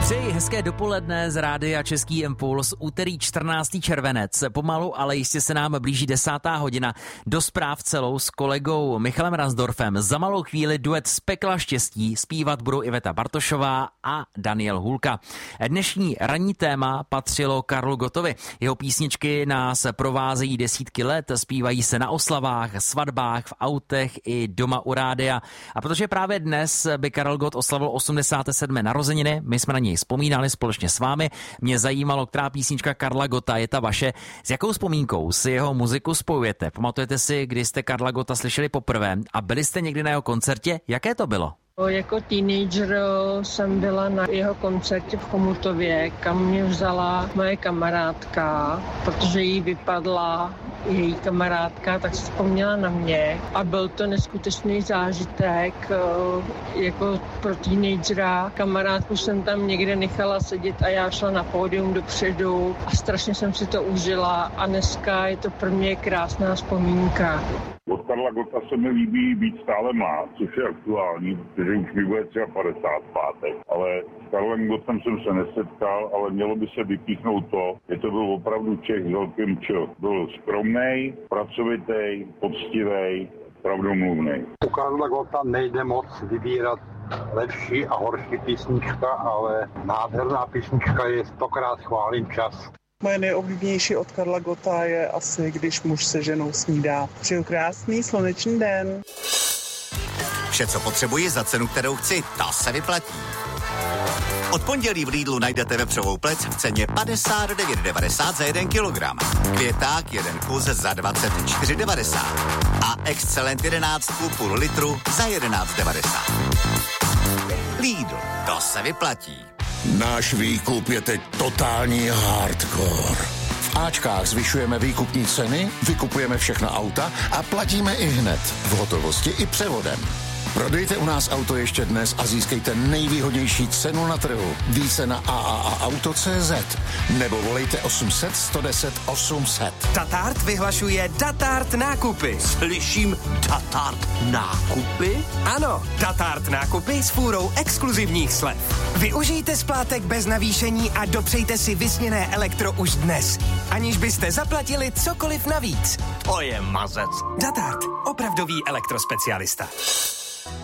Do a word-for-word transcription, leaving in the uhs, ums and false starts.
Přeji hezké dopoledne z rádia Český Impuls, úterý čtrnáctého červenec. Pomalu, ale jistě se nám blíží desátá hodina. Do zpráv celou s kolegou Michalem Ransdorfem. Za malou chvíli duet z Pekla štěstí zpívat budou Iveta Bartošová a Daniel Hůlka. Dnešní ranní téma patřilo Karlu Gottovi. Jeho písničky nás provázejí desítky let, zpívají se na oslavách, svatbách, v autech i doma u rádia. A protože právě dnes by Karel Gott oslavil osmdesáté sedmé narozeniny, my jsme na něj vzpomínali společně s vámi. Mě zajímalo, která písnička Karla Gotta je ta vaše. S jakou vzpomínkou si jeho muziku spojujete? Pamatujete si, kdy jste Karla Gotta slyšeli poprvé a byli jste někdy na jeho koncertě? Jaké to bylo? Jako teenager jsem byla na jeho koncertě v Chomutově, kam mě vzala moje kamarádka, protože jí vypadla její kamarádka, tak se vzpomněla na mě. A byl to neskutečný zážitek, jako pro teenagera. Kamarádku jsem tam někde nechala sedět a já šla na pódium dopředu a strašně jsem si to užila a dneska je to pro mě krásná vzpomínka. Od Karla Gotta se mi líbí být stále mlád, což je aktuální, protože už mi bude třeba padesát pátek. Ale s Karlem Gottem jsem se nesetkal, ale mělo by se vypíchnout to, že to byl opravdu Čech s velkým Č. Byl skromnej, pracovitej, poctivej, pravdomluvnej. U Karla Gotta nejde moc vybírat lepší a horší písnička, ale nádherná písnička je stokrát chválím čas. Moje nejoblíbenější od Karla Gotta je asi Když muž se ženou snídá. Přeju krásný slunečný den. Vše, co potřebuji za cenu, kterou chci, to se vyplatí. Od pondělí v Lidlu najdete vepřovou plec v ceně padesát devět devadesát za jeden kilogram. Květák jeden kus za dvacet čtyři devadesát. A Excelent jedenáct půl litru za jedenáct devadesát. Lidl, to se vyplatí. Náš výkup je teď totální hardcore. V Ačkách zvyšujeme výkupní ceny, vykupujeme všechna auta a platíme i hned, v hotovosti i převodem. Prodejte u nás auto ještě dnes a získejte nejvýhodnější cenu na trhu. Více na a a a auto tečka cé zet nebo volejte osm set sto deset osm set. Datart vyhlašuje Datart nákupy. Slyším Datart nákupy? Ano, Datart nákupy s fůrou exkluzivních slev. Využijte splátek bez navýšení a dopřejte si vysněné elektro už dnes, aniž byste zaplatili cokoliv navíc. To je mazec. Datart, opravdový elektrospecialista.